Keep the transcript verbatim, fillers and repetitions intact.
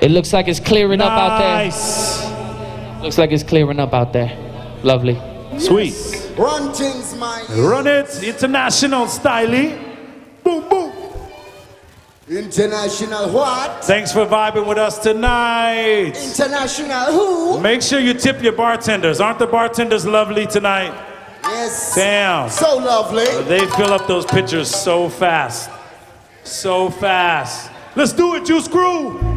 It looks like it's clearing nice. up out there. Looks like it's clearing up out there. Lovely. Sweet. Run things, man. Run it. International styling. Boom, boom. International what? Thanks for vibing with us tonight. International who? Make sure you tip your bartenders. Aren't the bartenders lovely tonight? Yes. Damn. So lovely. They fill up those pitchers so fast. So fast. Let's do it, Juice Crew.